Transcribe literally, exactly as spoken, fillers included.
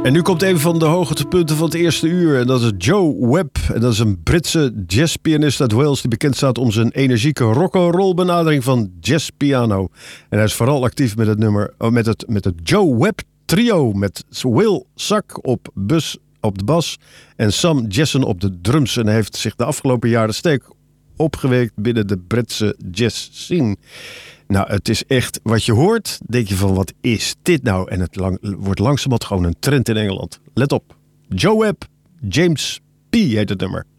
En nu komt een van de hoogtepunten van het eerste uur. En dat is Joe Webb. En dat is een Britse jazzpianist uit Wales die bekend staat om zijn energieke rock'n'roll benadering van jazzpiano. En hij is vooral actief met het nummer, met het, met het Joe Webb trio. Met Will Sack op, bus, op de bas en Sam Jessen op de drums. En hij heeft zich de afgelopen jaren sterk opgewekt binnen de Britse jazz scene. Nou, het is echt, wat je hoort, denk je van, wat is dit nou? En het lang, wordt langzamerhand gewoon een trend in Engeland. Let op. Joe Webb, James P. heet het nummer.